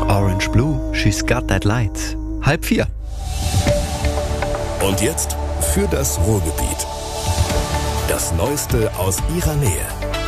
Orange Blue, she's got that light. 3:30. Und jetzt für das Ruhrgebiet. Das Neueste aus ihrer Nähe.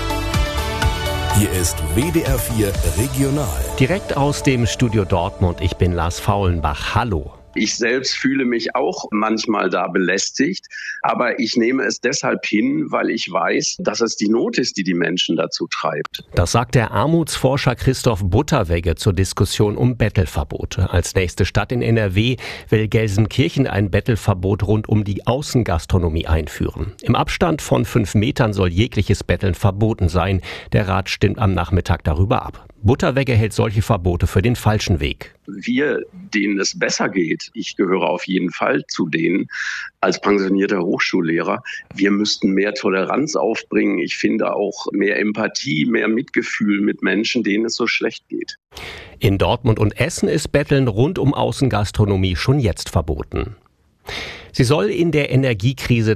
Hier ist WDR 4 Regional. Direkt aus dem Studio Dortmund. Ich bin Lars Faulenbach. Hallo. Ich selbst fühle mich auch manchmal da belästigt, aber ich nehme es deshalb hin, weil ich weiß, dass es die Not ist, die die Menschen dazu treibt. Das sagt der Armutsforscher Christoph Butterwegge zur Diskussion um Bettelverbote. Als nächste Stadt in NRW will Gelsenkirchen ein Bettelverbot rund um die Außengastronomie einführen. Im Abstand von 5 Metern soll jegliches Betteln verboten sein. Der Rat stimmt am Nachmittag darüber ab. Butterwegge hält solche Verbote für den falschen Weg. Wir, denen es besser geht, ich gehöre auf jeden Fall zu denen, als pensionierter Hochschullehrer, wir müssten mehr Toleranz aufbringen. Ich finde auch mehr Empathie, mehr Mitgefühl mit Menschen, denen es so schlecht geht. In Dortmund und Essen ist Betteln rund um Außengastronomie schon jetzt verboten. Sie soll in der Energiekrise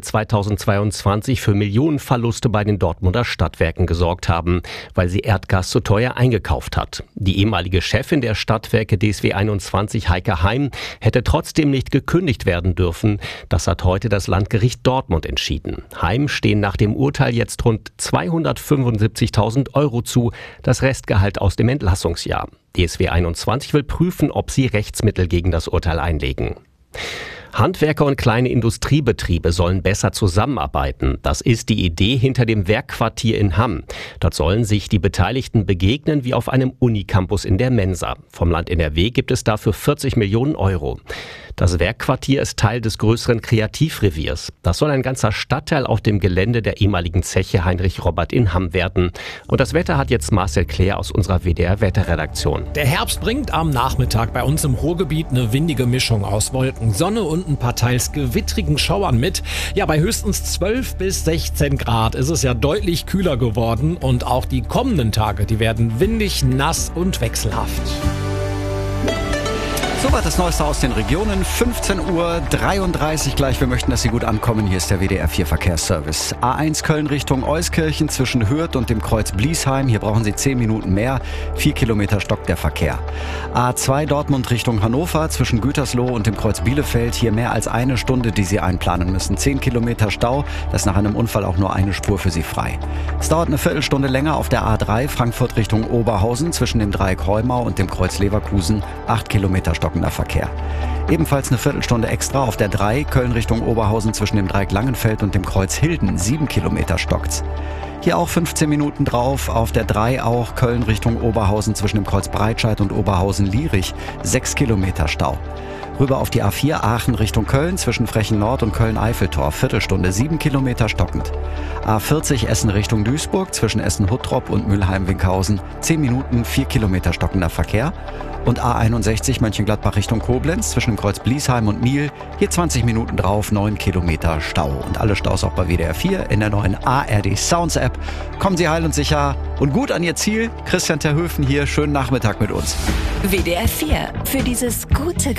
2022 für Millionenverluste bei den Dortmunder Stadtwerken gesorgt haben, weil sie Erdgas zu teuer eingekauft hat. Die ehemalige Chefin der Stadtwerke DSW 21, Heike Heim, hätte trotzdem nicht gekündigt werden dürfen. Das hat heute das Landgericht Dortmund entschieden. Heim stehen nach dem Urteil jetzt rund 275.000 € zu, das Restgehalt aus dem Entlassungsjahr. DSW 21 will prüfen, ob sie Rechtsmittel gegen das Urteil einlegen. Handwerker und kleine Industriebetriebe sollen besser zusammenarbeiten. Das ist die Idee hinter dem Werkquartier in Hamm. Dort sollen sich die Beteiligten begegnen wie auf einem Unicampus in der Mensa. Vom Land NRW gibt es dafür 40 Millionen €. Das Werkquartier ist Teil des größeren Kreativreviers. Das soll ein ganzer Stadtteil auf dem Gelände der ehemaligen Zeche Heinrich Robert in Hamm werden. Und das Wetter hat jetzt Marcel Claire aus unserer WDR-Wetterredaktion. Der Herbst bringt am Nachmittag bei uns im Ruhrgebiet eine windige Mischung aus Wolken, Sonne und ein paar teils gewittrigen Schauern mit. Ja, bei höchstens 12 bis 16 Grad ist es ja deutlich kühler geworden. Und auch die kommenden Tage, die werden windig, nass und wechselhaft. Soweit das Neueste aus den Regionen. 15:33 Uhr gleich. Wir möchten, dass Sie gut ankommen. Hier ist der WDR 4 Verkehrsservice. A1 Köln Richtung Euskirchen zwischen Hürth und dem Kreuz Bliesheim. Hier brauchen Sie 10 Minuten mehr. 4 Kilometer stockt der Verkehr. A2 Dortmund Richtung Hannover zwischen Gütersloh und dem Kreuz Bielefeld. Hier mehr als eine Stunde, die Sie einplanen müssen. 10 Kilometer Stau. Das ist nach einem Unfall auch nur eine Spur für Sie frei. Es dauert eine Viertelstunde länger auf der A3 Frankfurt Richtung Oberhausen zwischen dem Dreieck Heumau und dem Kreuz Leverkusen. 8 Kilometer stockender Verkehr. Ebenfalls eine Viertelstunde extra auf der 3 Köln Richtung Oberhausen zwischen dem Dreieck Langenfeld und dem Kreuz Hilden. 7 Kilometer stockt's. Hier auch 15 Minuten drauf. Auf der 3 auch Köln Richtung Oberhausen zwischen dem Kreuz Breitscheid und Oberhausen-Lierich. 6 Kilometer Stau. Rüber auf die A4 Aachen Richtung Köln zwischen Frechen Nord und Köln-Eiffeltor. Viertelstunde, 7 Kilometer stockend. A40 Essen Richtung Duisburg zwischen Essen-Huttrop und Mülheim-Winkhausen. 10 Minuten, 4 Kilometer stockender Verkehr. Und A61 Mönchengladbach Richtung Koblenz zwischen dem Kreuz Bliesheim und Miel. Hier 20 Minuten drauf, 9 Kilometer Stau. Und alle Staus auch bei WDR 4 in der neuen ARD Sounds App. Kommen Sie heil und sicher und gut an Ihr Ziel. Christian Terhöfen hier, schönen Nachmittag mit uns. WDR 4 für dieses gute